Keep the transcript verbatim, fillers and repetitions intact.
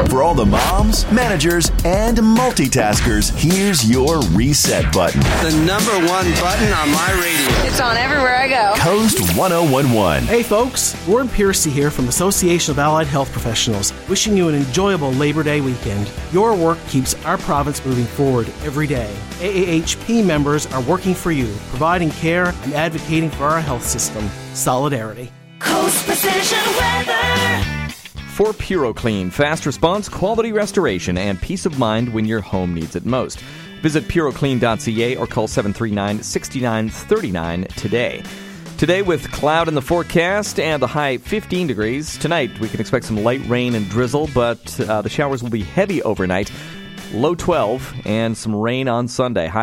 For all the moms, managers, and multitaskers, here's your reset button. The number one button on my radio. It's on everywhere I go. Coast ten eleven. Hey folks, Gordon Piercy here from Association of Allied Health Professionals, wishing you an enjoyable Labor Day weekend. Your work keeps our province moving forward every day. A A H P members are working for you, providing care and advocating for our health system. Solidarity. Coast Precision Weather. For PuroClean, fast response, quality restoration, and peace of mind when your home needs it most. Visit puroclean dot c a or call seven three nine, six nine three nine today. Today with cloud in the forecast and the high fifteen degrees. Tonight we can expect some light rain and drizzle, but uh, the showers will be heavy overnight. Low twelve and some rain on Sunday. High